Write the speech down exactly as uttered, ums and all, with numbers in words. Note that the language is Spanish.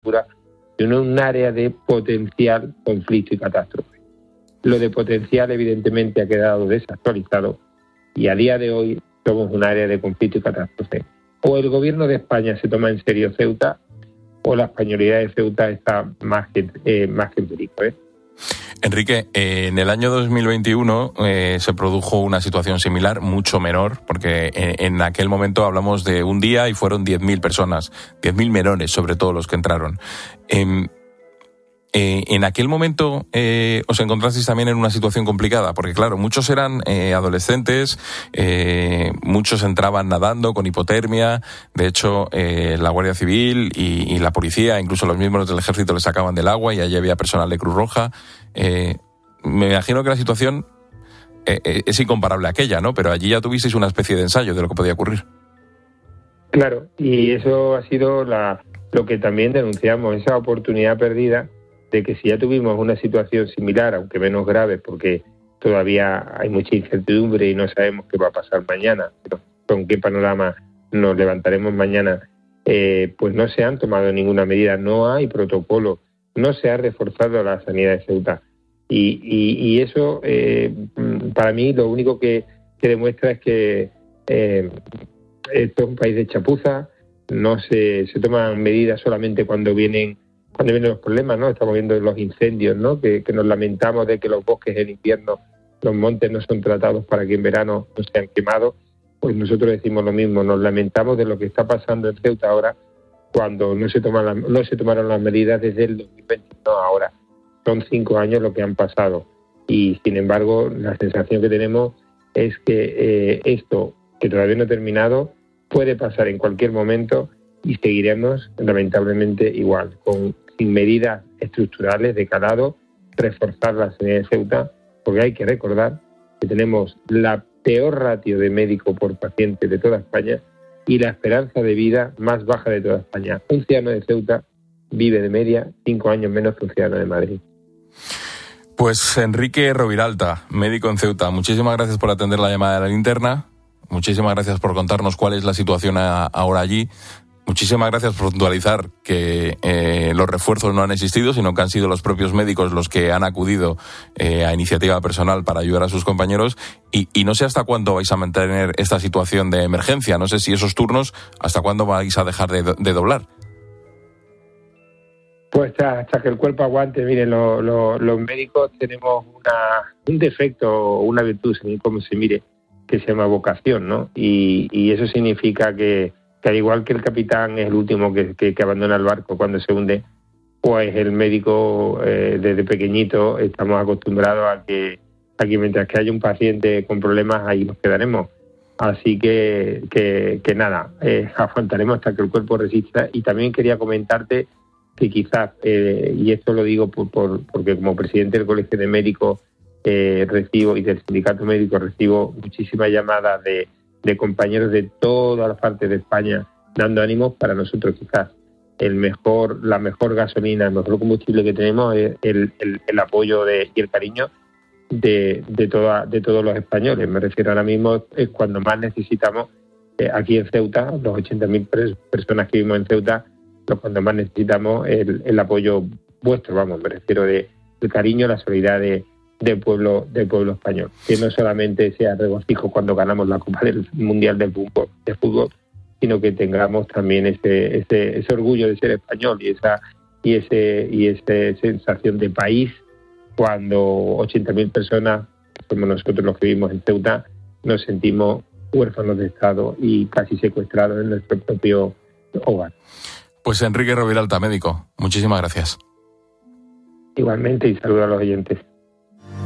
futura, sino un área de potencial conflicto y catástrofe. Lo de potencial evidentemente ha quedado desactualizado y a día de hoy somos un área de conflicto y catástrofe. O el gobierno de España se toma en serio Ceuta o la españolidad de Ceuta está más que, eh, más que en perico, ¿eh? Enrique, eh, en el año dos mil veintiuno eh, se produjo una situación similar, mucho menor, porque en, en aquel momento hablamos de un día y fueron diez mil personas, diez mil menores, sobre todo los que entraron. Eh, eh, en aquel momento eh, os encontrasteis también en una situación complicada, porque claro, muchos eran eh, adolescentes, eh, muchos entraban nadando con hipotermia, de hecho eh, la Guardia Civil y, y la policía, incluso los miembros del ejército les sacaban del agua y allí había personal de Cruz Roja. Eh, me imagino que la situación eh, eh, es incomparable a aquella, ¿no? Pero allí ya tuvisteis una especie de ensayo de lo que podía ocurrir. Claro, y eso ha sido la, lo que también denunciamos, esa oportunidad perdida de que si ya tuvimos una situación similar, aunque menos grave, porque todavía hay mucha incertidumbre y no sabemos qué va a pasar mañana, pero con qué panorama nos levantaremos mañana, eh, pues no se han tomado ninguna medida, no hay protocolo, no se ha reforzado la sanidad de Ceuta. Y, y, y eso, eh, para mí, lo único que, que demuestra es que eh, esto es un país de chapuza, no se, se toman medidas solamente cuando vienen cuando vienen los problemas, ¿no? Estamos viendo los incendios, ¿no? Que, que nos lamentamos de que los bosques en invierno, los montes no son tratados para que en verano no sean quemados. Pues nosotros decimos lo mismo, nos lamentamos de lo que está pasando en Ceuta ahora, cuando no se toman la, no se tomaron las medidas desde el dos mil veintiuno ahora. Son cinco años lo que han pasado y, sin embargo, la sensación que tenemos es que eh, esto, que todavía no ha terminado, puede pasar en cualquier momento y seguiremos, lamentablemente, igual, con sin medidas estructurales de calado, reforzar la sanidad de Ceuta, porque hay que recordar que tenemos la peor ratio de médico por paciente de toda España y la esperanza de vida más baja de toda España. Un ciudadano de Ceuta vive de media cinco años menos que un ciudadano de Madrid. Pues Enrique Roviralta, médico en Ceuta, muchísimas gracias por atender la llamada de la linterna, muchísimas gracias por contarnos cuál es la situación a, ahora allí. Muchísimas gracias por puntualizar que eh, los refuerzos no han existido, sino que han sido los propios médicos los que han acudido eh, a iniciativa personal para ayudar a sus compañeros. Y, y no sé hasta cuándo vais a mantener esta situación de emergencia. No sé si esos turnos, hasta cuándo vais a dejar de, de doblar. Pues hasta, hasta que el cuerpo aguante. Miren, lo, lo, los médicos tenemos una, un defecto, una virtud, según cómo se mire, que se llama vocación, ¿no? Y, y eso significa que que al igual que el capitán es el último que, que, que abandona el barco cuando se hunde, pues el médico eh, desde pequeñito estamos acostumbrados a que, a que mientras que haya un paciente con problemas, ahí nos quedaremos. Así que, que, que nada, eh, aguantaremos hasta que el cuerpo resista. Y también quería comentarte que quizás, eh, y esto lo digo por, por, porque como presidente del Colegio de Médicos eh, recibo y del Sindicato Médico recibo muchísimas llamadas de de compañeros de todas las partes de España dando ánimos. Para nosotros quizás el mejor, la mejor gasolina, el mejor combustible que tenemos es el, el, el apoyo de, y el cariño de, de, toda, de todos los españoles. Me refiero ahora mismo es cuando más necesitamos eh, aquí en Ceuta, los ochenta mil personas que vivimos en Ceuta, los cuando más necesitamos el, el apoyo vuestro, vamos, me refiero de, el cariño, la solidaridad de del pueblo del pueblo español, que no solamente sea regocijo cuando ganamos la Copa del Mundial de fútbol, de fútbol sino que tengamos también ese, ese ese orgullo de ser español y esa y ese y esa sensación de país cuando ochenta mil personas, somos nosotros los que vivimos en Ceuta, nos sentimos huérfanos de Estado y casi secuestrados en nuestro propio hogar. Pues Enrique Roviralta, médico, muchísimas gracias. Igualmente, y saludos a los oyentes.